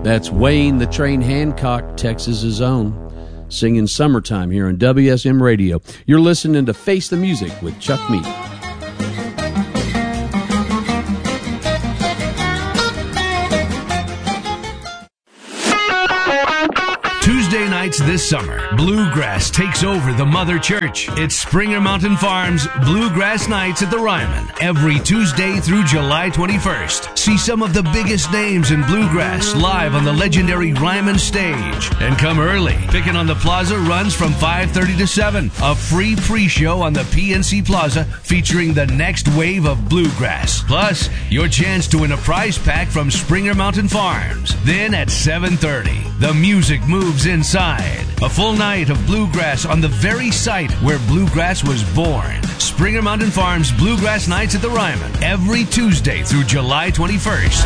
That's Wayne the Train Hancock, Texas's own, singing Summertime here on WSM Radio. You're listening to Face the Music with Chuck Mead. Tuesday nights this summer, Bluegrass takes over the Mother Church. It's Springer Mountain Farms Bluegrass Nights at the Ryman, every Tuesday through July 21st. See some of the biggest names in Bluegrass live on the legendary Ryman stage. And come early. Picking on the Plaza runs from 5:30 to 7. A free pre-show on the PNC Plaza featuring the next wave of Bluegrass. Plus, your chance to win a prize pack from Springer Mountain Farms. Then at 7:30, the music moves inside. A full night of Bluegrass on the very site where Bluegrass was born. Springer Mountain Farms Bluegrass Nights at the Ryman, every Tuesday through July 21st.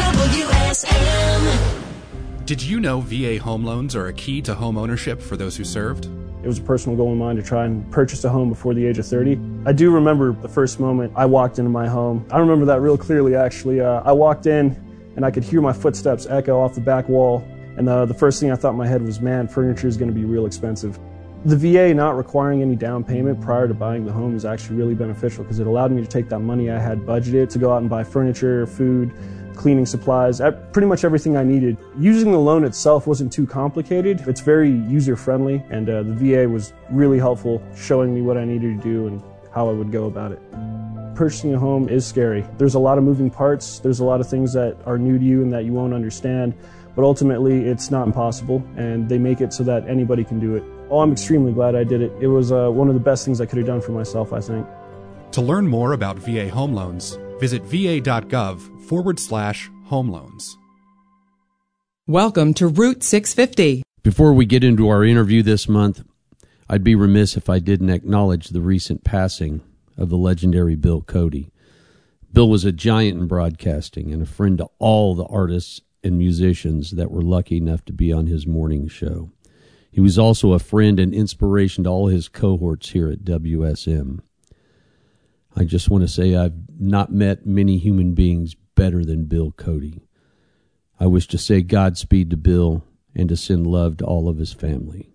WSM. Did you know VA home loans are a key to home ownership for those who served? It was a personal goal of mine to try and purchase a home before the age of 30. I do remember the first moment I walked into my home. I remember that real clearly, actually. I walked in and I could hear my footsteps echo off the back wall. And the first thing I thought in my head was, man, furniture is going to be real expensive. The VA not requiring any down payment prior to buying the home is actually really beneficial because it allowed me to take that money I had budgeted to go out and buy furniture, food, cleaning supplies, pretty much everything I needed. Using the loan itself wasn't too complicated. It's very user-friendly, and the VA was really helpful, showing me what I needed to do and how I would go about it. Purchasing a home is scary. There's a lot of moving parts. There's a lot of things that are new to you and that you won't understand. But ultimately, it's not impossible, and they make it so that anybody can do it. Oh, I'm extremely glad I did it. It was one of the best things I could have done for myself, I think. To learn more about VA home loans, visit va.gov/home loans. Welcome to Route 650. Before we get into our interview this month, I'd be remiss if I didn't acknowledge the recent passing of the legendary Bill Cody. Bill was a giant in broadcasting and a friend to all the artists and musicians that were lucky enough to be on his morning show. He was also a friend and inspiration to all his cohorts here at WSM. I just want to say I've not met many human beings better than Bill Cody. I wish to say Godspeed to Bill and to send love to all of his family.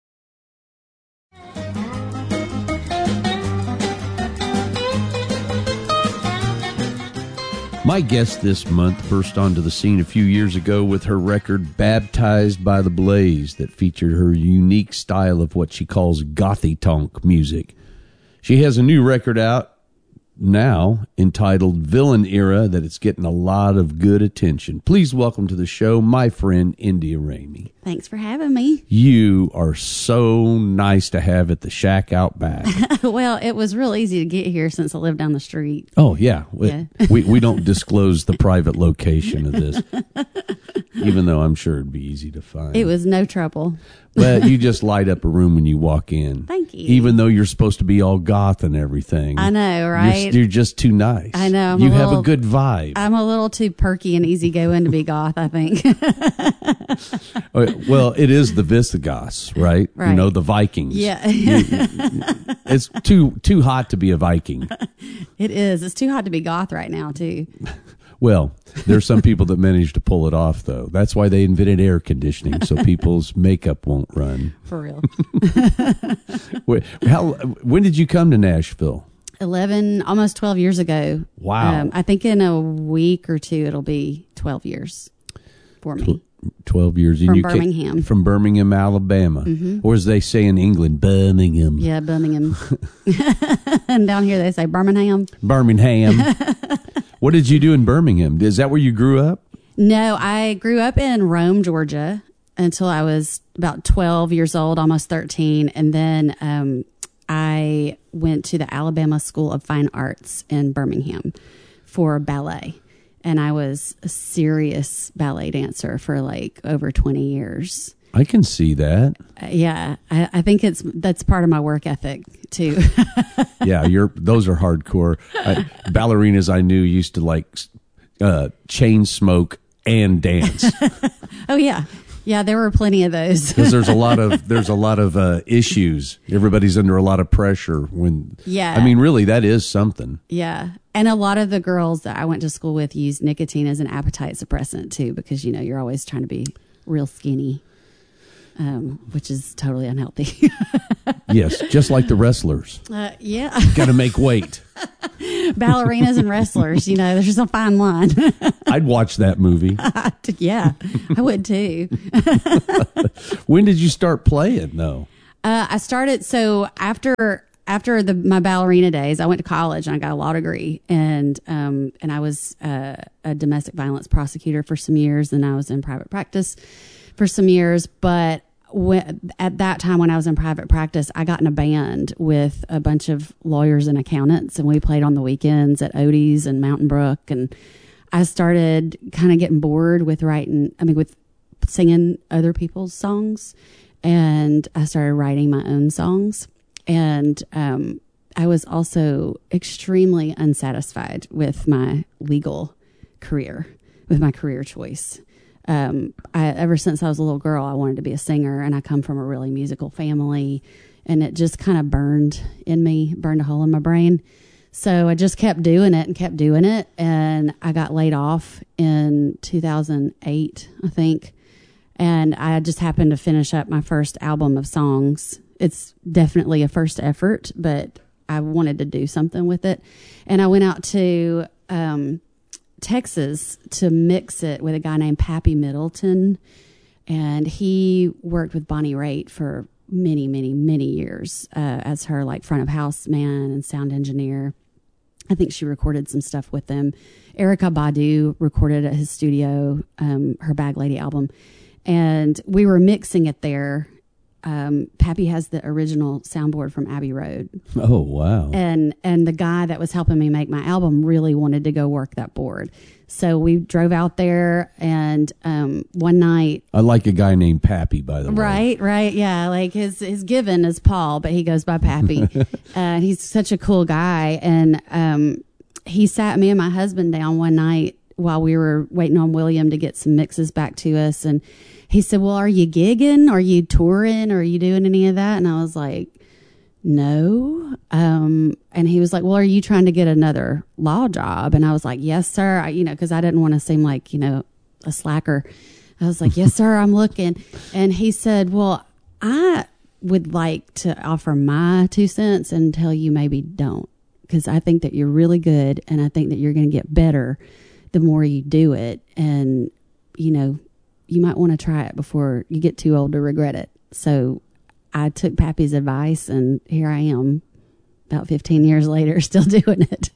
My guest this month burst onto the scene a few years ago with her record Baptized by the Blaze that featured her unique style of what she calls gothy tonk music. She has a new record out now entitled Villain Era that it's getting a lot of good attention. Please welcome to the show my friend India Ramey. Thanks for having me. You are so nice to have at the shack out back. Well, it was real easy to get here since I live down the street. Oh, yeah. We don't disclose the private location of this, even though I'm sure it'd be easy to find. It was no trouble. But you just light up a room when you walk in. Thank you. Even though you're supposed to be all goth and everything. I know, right? You're just too nice. I know. You have a good vibe. I'm a little too perky and easygoing to be goth, I think. Well, it is the Visigoths, right? Right. You know, the Vikings. Yeah. It's too hot to be a Viking. It is. It's too hot to be goth right now, too. Well, there's some people that manage to pull it off, though. That's why they invented air conditioning, so people's makeup won't run. For real. When did you come to Nashville? 11, almost 12 years ago. Wow. I think in a week or two, it'll be 12 years for me. 12 years. From Birmingham. From Birmingham, Alabama. Mm-hmm. Or as they say in England, Birmingham. Yeah, Birmingham. And down here they say Birmingham. Birmingham. What did you do in Birmingham? Is that where you grew up? No, I grew up in Rome, Georgia until I was about 12 years old, almost 13. And then I went to the Alabama School of Fine Arts in Birmingham for ballet. And I was a serious ballet dancer for like over 20 years. I can see that. Yeah, I think that's part of my work ethic too. Yeah, those are hardcore. Ballerinas I knew used to like chain smoke and dance. Oh yeah. Yeah, there were plenty of those. Because there's a lot of issues. Everybody's under a lot of pressure when. Yeah. I mean, really, that is something. Yeah. And a lot of the girls that I went to school with used nicotine as an appetite suppressant too, because, you know, you're always trying to be real skinny, which is totally unhealthy. Yes, just like the wrestlers. Yeah. Got to make weight. Ballerinas and wrestlers, you know, there's a fine line. I'd watch that movie. Yeah, I would too. When did you start playing, though? I started, so after my ballerina days, I went to college and I got a law degree, and I was a domestic violence prosecutor for some years, and I was in private practice for some years. But at that time when I was in private practice, I got in a band with a bunch of lawyers and accountants, and we played on the weekends at Odie's and Mountain Brook, and I started kind of getting bored with with singing other people's songs, and I started writing my own songs. And I was also extremely unsatisfied with my legal career, with my career choice. Ever since I was a little girl, I wanted to be a singer, and I come from a really musical family, and it just kind of burned a hole in my brain. So I just kept doing it, and I got laid off in 2008, I think. And I just happened to finish up my first album of songs. It's definitely a first effort, but I wanted to do something with it. And I went out to Texas to mix it with a guy named Pappy Middleton. And he worked with Bonnie Raitt for many, many, many years as her like front of house man and sound engineer. I think she recorded some stuff with them. Erykah Badu recorded at his studio, her Bag Lady album. And we were mixing it there. Pappy has the original soundboard from Abbey Road. Oh, wow. And the guy that was helping me make my album really wanted to go work that board. So we drove out there, and one night... I like a guy named Pappy, by the way. Right. Yeah, like his given is Paul, but he goes by Pappy. He's such a cool guy. And he sat me and my husband down one night while we were waiting on William to get some mixes back to us. And he said, well, are you gigging? Are you touring? Are you doing any of that? And I was like, no. And he was like, well, are you trying to get another law job? And I was like, yes, sir. Because I didn't want to seem like, a slacker. I was like, yes, sir, I'm looking. And he said, well, I would like to offer my 2 cents and tell you maybe don't, because I think that you're really good, and I think that you're going to get better the more you do it. And, you might want to try it before you get too old to regret it. So I took Pappy's advice, and here I am about 15 years later, still doing it.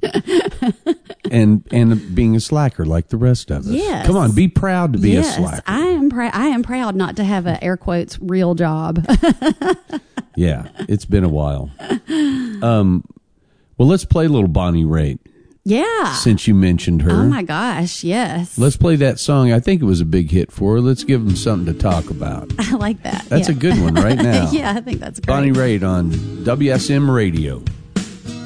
and being a slacker like the rest of us. Yes. Come on, be proud to be a slacker. I am proud not to have a air quotes real job. Yeah, it's been a while. Well, let's play a little Bonnie Raitt. Yeah. Since you mentioned her. Oh my gosh, yes. Let's play that song. I think it was a big hit for her. Let's give them something to talk about. I like that. That's a good one right now. Yeah, I think that's great. Bonnie Raitt on WSM Radio.